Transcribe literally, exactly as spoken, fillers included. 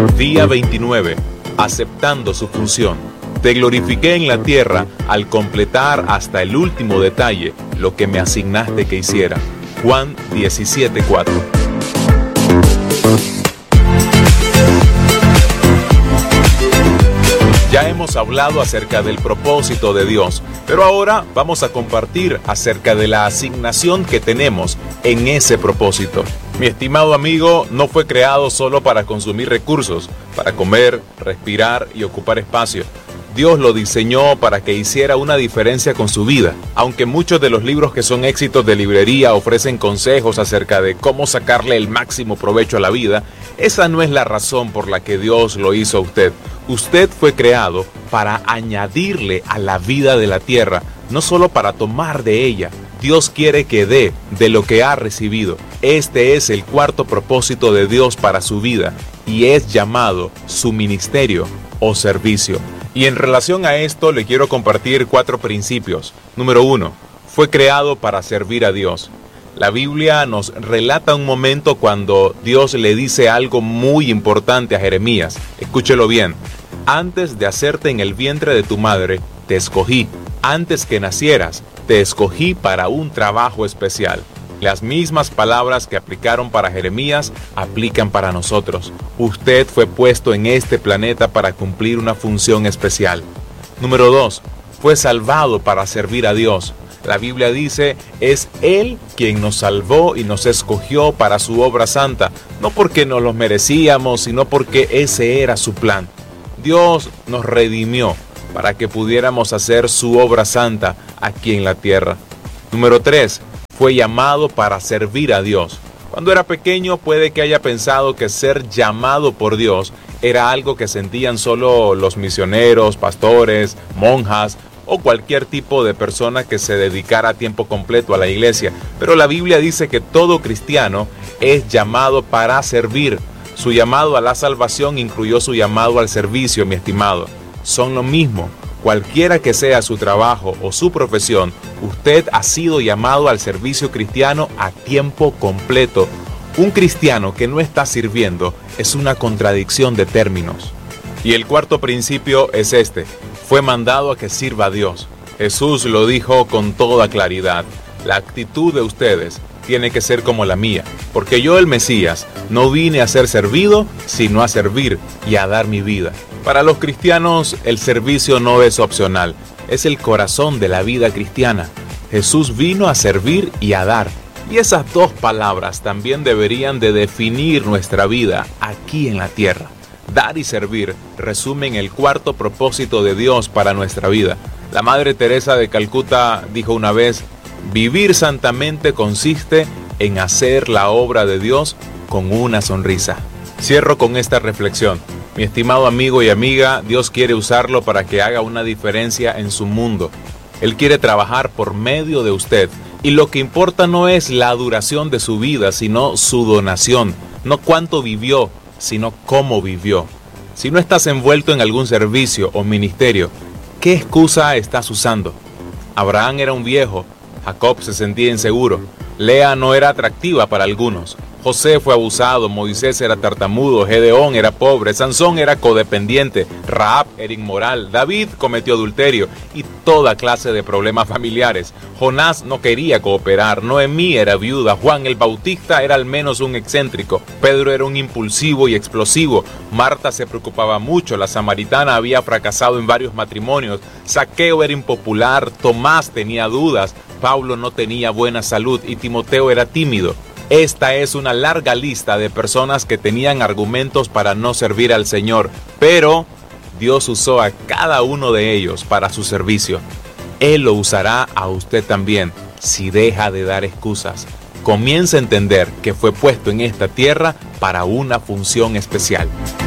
Día veintinueve. Aceptando su función. Te glorifiqué en la tierra al completar hasta el último detalle lo que me asignaste que hiciera. Juan diecisiete cuatro. Ya hemos hablado acerca del propósito de Dios, pero ahora vamos a compartir acerca de la asignación que tenemos en ese propósito. Mi estimado amigo no fue creado solo para consumir recursos, para comer, respirar y ocupar espacio. Dios lo diseñó para que hiciera una diferencia con su vida. Aunque muchos de los libros que son éxitos de librería ofrecen consejos acerca de cómo sacarle el máximo provecho a la vida, esa no es la razón por la que Dios lo hizo a usted. Usted fue creado para añadirle a la vida de la tierra, no solo para tomar de ella. Dios quiere que dé de lo que ha recibido. Este es el cuarto propósito de Dios para su vida y es llamado su ministerio o servicio. Y en relación a esto le quiero compartir cuatro principios. Número uno, fue creado para servir a Dios. La Biblia nos relata un momento cuando Dios le dice algo muy importante a Jeremías. Escúchelo bien. Antes de hacerte en el vientre de tu madre, te escogí. Antes que nacieras, te escogí para un trabajo especial. Las mismas palabras que aplicaron para Jeremías aplican para nosotros. Usted fue puesto en este planeta para cumplir una función especial. Número dos, fue salvado para servir a Dios. La Biblia dice, es Él quien nos salvó y nos escogió para su obra santa, no porque nos lo merecíamos, sino porque ese era su plan. Dios nos redimió para que pudiéramos hacer su obra santa aquí en la tierra. Número tres, fue llamado para servir a Dios. Cuando era pequeño puede que haya pensado que ser llamado por Dios era algo que sentían solo los misioneros, pastores, monjas o cualquier tipo de persona que se dedicara a tiempo completo a la iglesia. Pero la Biblia dice que todo cristiano es llamado para servir. Su llamado a la salvación incluyó su llamado al servicio, mi estimado. Son lo mismo. Cualquiera que sea su trabajo o su profesión, usted ha sido llamado al servicio cristiano a tiempo completo. Un cristiano que no está sirviendo es una contradicción de términos. Y el cuarto principio es este: fue mandado a que sirva a Dios. Jesús lo dijo con toda claridad. La actitud de ustedes tiene que ser como la mía, porque yo, el Mesías, no vine a ser servido, sino a servir y a dar mi vida. Para los cristianos, el servicio no es opcional, es el corazón de la vida cristiana. Jesús vino a servir y a dar. Y esas dos palabras también deberían de definir nuestra vida aquí en la tierra. Dar y servir resumen el cuarto propósito de Dios para nuestra vida. La Madre Teresa de Calcuta dijo una vez, vivir santamente consiste en hacer la obra de Dios con una sonrisa. Cierro con esta reflexión. Mi estimado amigo y amiga, Dios quiere usarlo para que haga una diferencia en su mundo. Él quiere trabajar por medio de usted. Y lo que importa no es la duración de su vida, sino su donación. No cuánto vivió, sino cómo vivió. Si no estás envuelto en algún servicio o ministerio, ¿qué excusa estás usando? Abraham era un viejo. Jacob se sentía inseguro. Lea no era atractiva para algunos. José fue abusado, Moisés era tartamudo, Gedeón era pobre, Sansón era codependiente, Rahab era inmoral, David cometió adulterio y toda clase de problemas familiares. Jonás no quería cooperar, Noemí era viuda, Juan el Bautista era al menos un excéntrico, Pedro era un impulsivo y explosivo, Marta se preocupaba mucho, la samaritana había fracasado en varios matrimonios, Zaqueo era impopular, Tomás tenía dudas, Pablo no tenía buena salud y Timoteo era tímido. Esta es una larga lista de personas que tenían argumentos para no servir al Señor, pero Dios usó a cada uno de ellos para su servicio. Él lo usará a usted también si deja de dar excusas. Comienza a entender que fue puesto en esta tierra para una función especial.